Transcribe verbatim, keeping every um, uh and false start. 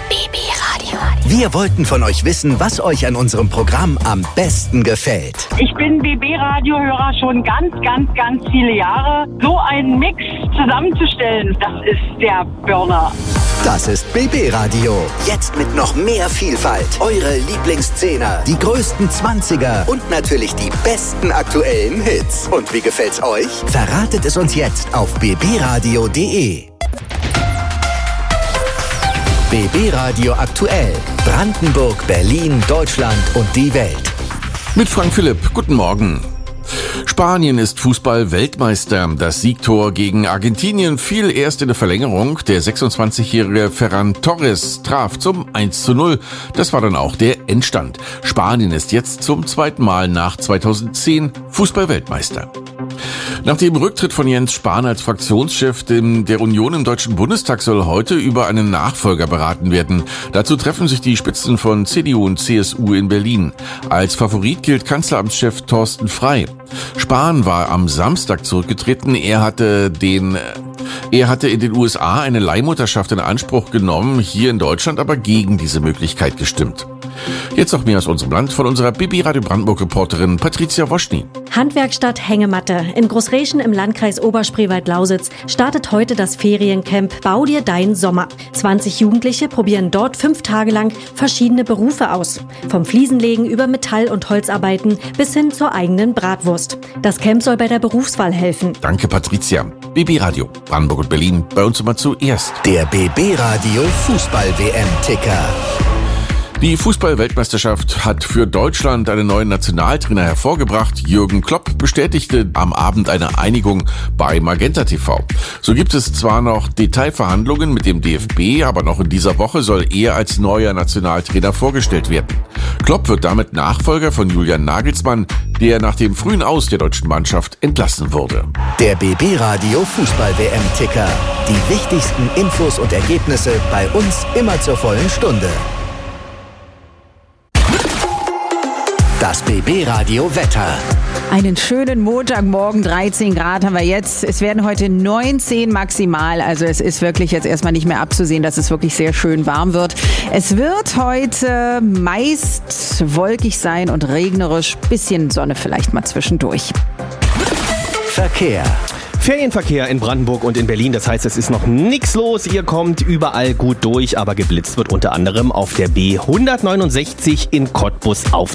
B B Radio. Wir wollten von euch wissen, was euch an unserem Programm am besten gefällt. Ich bin B B-Radio-Hörer schon ganz, ganz, ganz viele Jahre. So einen Mix zusammenzustellen, das ist der Burner. Das ist B B-Radio. Jetzt mit noch mehr Vielfalt. Eure Lieblingsszene, die größten Zwanziger und natürlich die besten aktuellen Hits. Und wie gefällt's euch? Verratet es uns jetzt auf b b radio punkt d e. B B-Radio aktuell. Brandenburg, Berlin, Deutschland und die Welt. Mit Frank Philipp. Guten Morgen. Spanien ist Fußball-Weltmeister. Das Siegtor gegen Argentinien fiel erst in der Verlängerung. Der sechsundzwanzigjährige Ferran Torres traf zum eins zu null. Das war dann auch der Endstand. Spanien ist jetzt zum zweiten Mal nach zweitausendzehn Fußball-Weltmeister. Nach dem Rücktritt von Jens Spahn als Fraktionschef der Union im Deutschen Bundestag soll heute über einen Nachfolger beraten werden. Dazu treffen sich die Spitzen von C D U und C S U in Berlin. Als Favorit gilt Kanzleramtschef Thorsten Frey. Spahn war am Samstag zurückgetreten. Er hatte den Er hatte in den U S A eine Leihmutterschaft in Anspruch genommen, hier in Deutschland aber gegen diese Möglichkeit gestimmt. Jetzt noch mehr aus unserem Land von unserer B B-Radio Brandenburg-Reporterin Patricia Woschny. Handwerkstatt Hängematte. In Großreschen im Landkreis Oberspreewald-Lausitz startet heute das Feriencamp Bau dir dein Sommer. zwanzig Jugendliche probieren dort fünf Tage lang verschiedene Berufe aus. Vom Fliesenlegen über Metall- und Holzarbeiten bis hin zur eigenen Bratwurst. Das Camp soll bei der Berufswahl helfen. Danke, Patricia. B B-Radio Brandenburg und Berlin bei uns immer zuerst. Der B B-Radio Fußball-W M-Ticker. Die Fußball-Weltmeisterschaft hat für Deutschland einen neuen Nationaltrainer hervorgebracht. Jürgen Klopp bestätigte am Abend eine Einigung bei Magenta T V. So gibt es zwar noch Detailverhandlungen mit dem D F B, aber noch in dieser Woche soll er als neuer Nationaltrainer vorgestellt werden. Klopp wird damit Nachfolger von Julian Nagelsmann, der nach dem frühen Aus der deutschen Mannschaft entlassen wurde. Der B B-Radio Fußball-W M-Ticker. Die wichtigsten Infos und Ergebnisse bei uns immer zur vollen Stunde. Das B B-Radio Wetter. Einen schönen Montagmorgen, dreizehn Grad haben wir jetzt. Es werden heute neunzehn maximal, also es ist wirklich jetzt erstmal nicht mehr abzusehen, dass es wirklich sehr schön warm wird. Es wird heute meist wolkig sein und regnerisch, bisschen Sonne vielleicht mal zwischendurch. Verkehr. Ferienverkehr in Brandenburg und in Berlin, das heißt, es ist noch nichts los. Ihr kommt überall gut durch, aber geblitzt wird unter anderem auf der B hundertneunundsechzig in Cottbus auf